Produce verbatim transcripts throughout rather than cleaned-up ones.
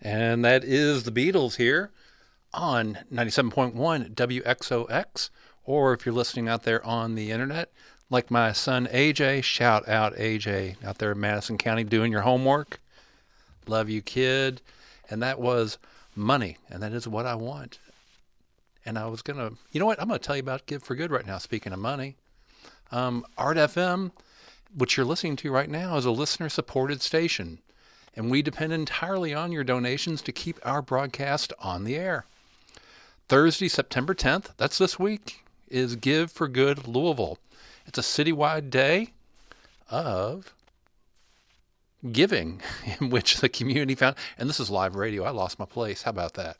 And that is the Beatles here on ninety-seven point one W X O X. Or if you're listening out there on the internet, like my son A J, shout out A J out there in Madison County doing your homework. Love you, kid. And that was Money. And that is what I want. And I was going to, you know what? I'm going to tell you about Give for Good right now, speaking of money. Um, Art F M, which you're listening to right now, is a listener-supported station. And we depend entirely on your donations to keep our broadcast on the air. Thursday, September tenth, that's this week, is Give for Good Louisville. It's a citywide day of giving in which the community found, and this is live radio. I lost my place. How about that?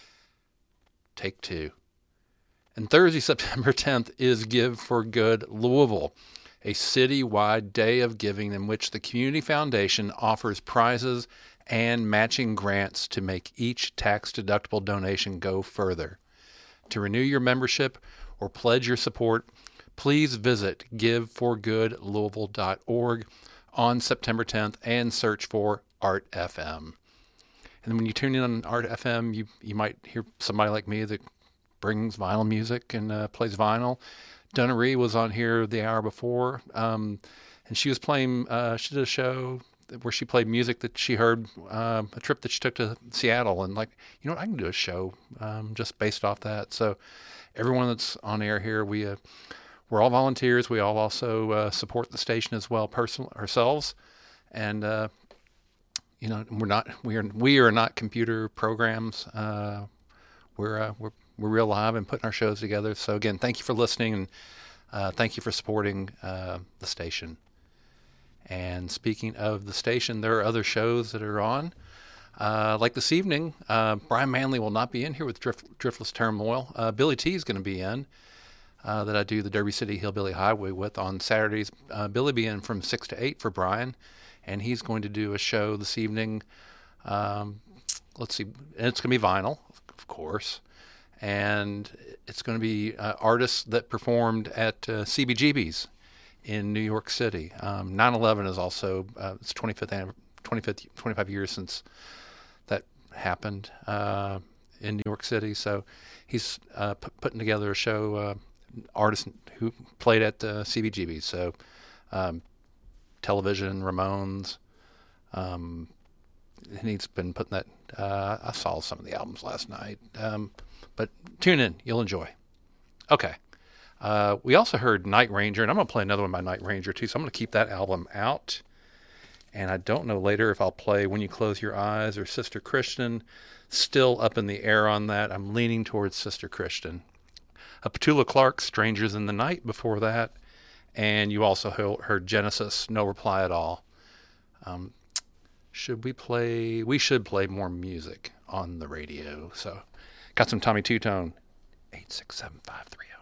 Take two. And Thursday, September tenth, is Give for Good Louisville, a citywide day of giving in which the Community Foundation offers prizes and matching grants to make each tax-deductible donation go further. To renew your membership or pledge your support, please visit give for good louisville dot org on September tenth and search for Art F M. And when you tune in on Art F M, you, you might hear somebody like me that brings vinyl music and uh, plays vinyl. Dunnery was on here the hour before, um, and she was playing, uh, she did a show where she played music that she heard, uh, a trip that she took to Seattle, and like, you know what, I can do a show um, just based off that. So everyone that's on air here, we, uh, we're all volunteers. We all also uh, support the station as well, personal ourselves, and uh, you know, we're not, we are, we are not computer programs. Uh, we're, uh, we're, we're real live and putting our shows together. So again, thank you for listening, and uh, thank you for supporting uh, the station. And speaking of the station, there are other shows that are on. Uh, like this evening, uh, Brian Manley will not be in here with Drift, Driftless Turmoil. Uh, Billy T is going to be in, uh, that I do the Derby City Hillbilly Highway with on Saturdays. Uh, Billy be in from six to eight for Brian, and he's going to do a show this evening. Um, let's see, and it's going to be vinyl, of course. And it's going to be uh, artists that performed at uh, C B G B's in New York City. Um, nine eleven is also, uh, it's twenty-fifth, twenty-fifth, twenty-five years since that happened uh, in New York City. So he's uh, p- putting together a show, uh, artists who played at uh, C B G B's. So um, Television, Ramones, um, and he's been putting that, uh, I saw some of the albums last night. Um, but tune in, you'll enjoy. Okay. Uh, we also heard Night Ranger, and I'm going to play another one by Night Ranger too, so I'm going to keep that album out. And I don't know later if I'll play When You Close Your Eyes or Sister Christian. Still up in the air on that. I'm leaning towards Sister Christian. Uh, Petula Clark, Strangers in the Night before that. And you also heard Genesis, No Reply at All. Um, should we play? We should play more music on the radio. So got some Tommy Two-Tone. eight six seven five three zero.